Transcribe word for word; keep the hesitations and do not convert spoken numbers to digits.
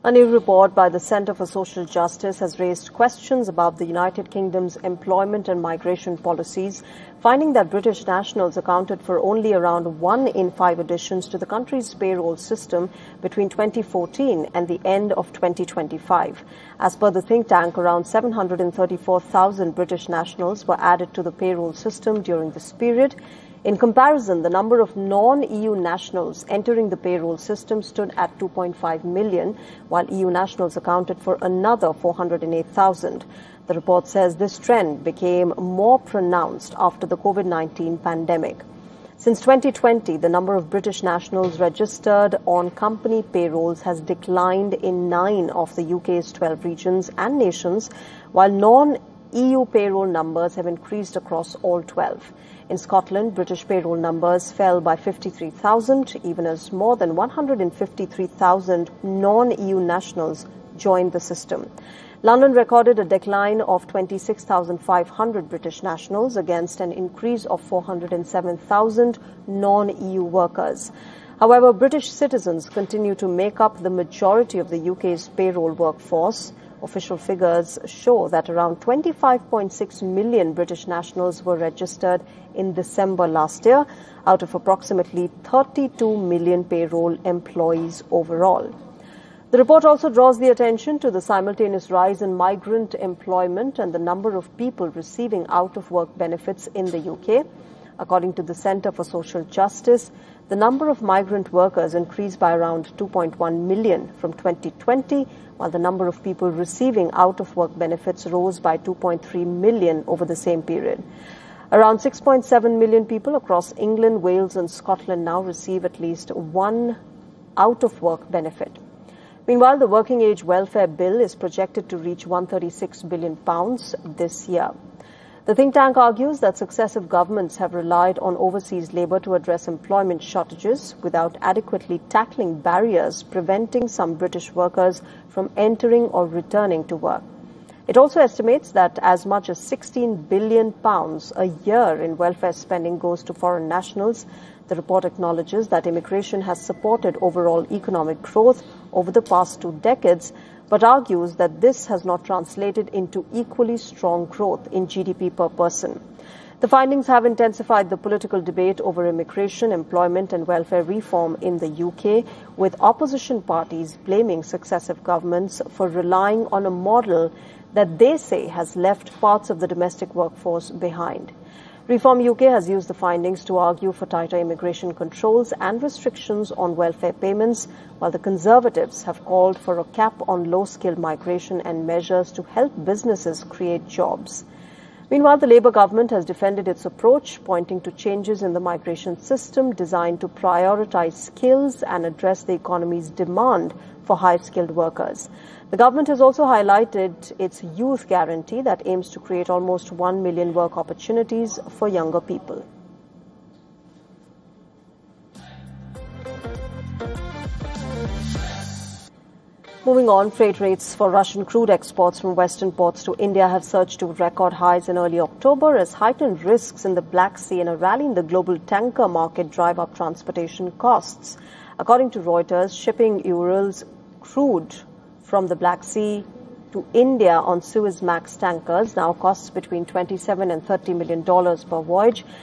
A new report by the Centre for Social Justice has raised questions about the United Kingdom's employment and migration policies, finding that British nationals accounted for only around one in five additions to the country's payroll system between twenty fourteen and the end of twenty twenty-five. As per the think tank, around seven hundred thirty-four thousand British nationals were added to the payroll system during this period. In comparison, the number of non-E U nationals entering the payroll system stood at two point five million, while E U nationals accounted for another four hundred eight thousand. The report says this trend became more pronounced after the COVID nineteen pandemic. Since twenty twenty, the number of British nationals registered on company payrolls has declined in nine of the U K's twelve regions and nations, while non-E U payroll numbers have increased across all twelve. In Scotland, British payroll numbers fell by fifty-three thousand, even as more than one hundred fifty-three thousand non-E U nationals joined the system. London recorded a decline of twenty-six thousand five hundred British nationals against an increase of four hundred seven thousand non-E U workers. However, British citizens continue to make up the majority of the U K's payroll workforce. Official figures show that around twenty-five point six million British nationals were registered in December last year, out of approximately thirty-two million payroll employees overall. The report also draws the attention to the simultaneous rise in migrant employment and the number of people receiving out-of-work benefits in the U K. According to the Centre for Social Justice, the number of migrant workers increased by around two point one million from twenty twenty, while the number of people receiving out-of-work benefits rose by two point three million over the same period. Around six point seven million people across England, Wales and Scotland now receive at least one out-of-work benefit. Meanwhile, the Working Age Welfare Bill is projected to reach one hundred thirty-six billion pounds this year. The think tank argues that successive governments have relied on overseas labour to address employment shortages without adequately tackling barriers preventing some British workers from entering or returning to work. It also estimates that as much as sixteen billion pounds a year in welfare spending goes to foreign nationals. The report acknowledges that immigration has supported overall economic growth over the past two decades, but argues that this has not translated into equally strong growth in G D P per person. The findings have intensified the political debate over immigration, employment and welfare reform in the U K, with opposition parties blaming successive governments for relying on a model that they say has left parts of the domestic workforce behind. Reform U K has used the findings to argue for tighter immigration controls and restrictions on welfare payments, while the Conservatives have called for a cap on low-skilled migration and measures to help businesses create jobs. Meanwhile, the Labour government has defended its approach, pointing to changes in the migration system designed to prioritise skills and address the economy's demand for high-skilled workers. The government has also highlighted its youth guarantee that aims to create almost one million work opportunities for younger people. Moving on, freight rates for Russian crude exports from Western ports to India have surged to record highs in early October as heightened risks in the Black Sea and a rally in the global tanker market drive up transportation costs. According to Reuters, shipping Urals crude from the Black Sea to India on Suezmax tankers now costs between twenty-seven and thirty million dollars per voyage.